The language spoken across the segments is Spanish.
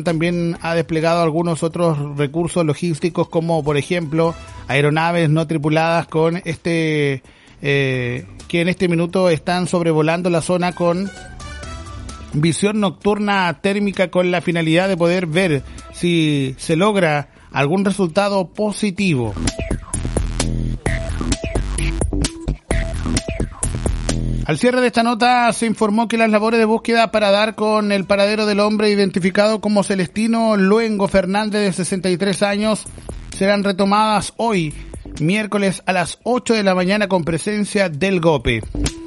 también ha desplegado algunos otros recursos logísticos, como por ejemplo aeronaves no tripuladas con que en este minuto están sobrevolando la zona con visión nocturna térmica, con la finalidad de poder ver si se logra algún resultado positivo. Al cierre de esta nota se informó que las labores de búsqueda para dar con el paradero del hombre identificado como Celestino Luengo Fernández, de 63 años, serán retomadas hoy, miércoles a las 8 de la mañana, con presencia del GOPE.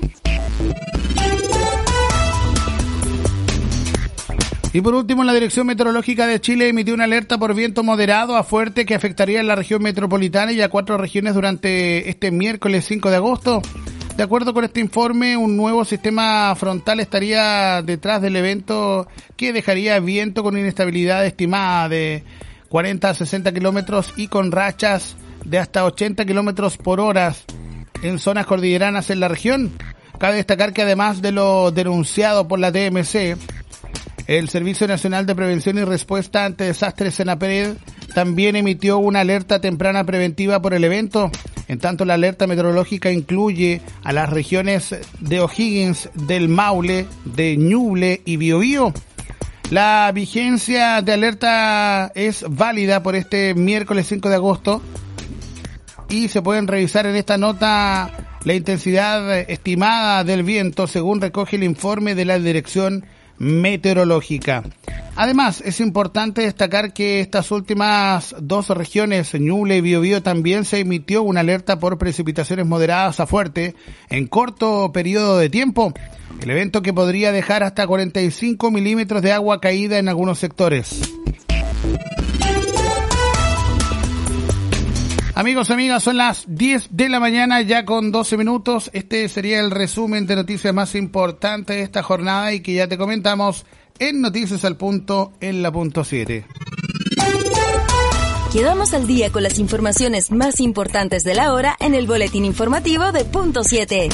Y por último, la Dirección Meteorológica de Chile emitió una alerta por viento moderado a fuerte que afectaría a la región metropolitana y a 4 regiones durante este miércoles 5 de agosto. De acuerdo con este informe, un nuevo sistema frontal estaría detrás del evento, que dejaría viento con inestabilidad estimada de 40 a 60 kilómetros y con rachas de hasta 80 kilómetros por hora en zonas cordilleranas en la región. Cabe destacar que además de lo denunciado por la TMC, el Servicio Nacional de Prevención y Respuesta ante Desastres, SENAPRED, también emitió una alerta temprana preventiva por el evento. En tanto, la alerta meteorológica incluye a las regiones de O'Higgins, del Maule, de Ñuble y Biobío. La vigencia de alerta es válida por este miércoles 5 de agosto y se pueden revisar en esta nota la intensidad estimada del viento según recoge el informe de la Dirección Meteorológica. Además, es importante destacar que estas últimas 2 regiones, Ñuble y Biobío, también se emitió una alerta por precipitaciones moderadas a fuerte en corto periodo de tiempo. El evento que podría dejar hasta 45 milímetros de agua caída en algunos sectores. Amigos, amigas, son las 10 de la mañana, ya con 12 minutos. Este sería el resumen de noticias más importantes de esta jornada y que ya te comentamos en Noticias al Punto, en la punto 7. Quedamos al día con las informaciones más importantes de la hora en el boletín informativo de punto 7.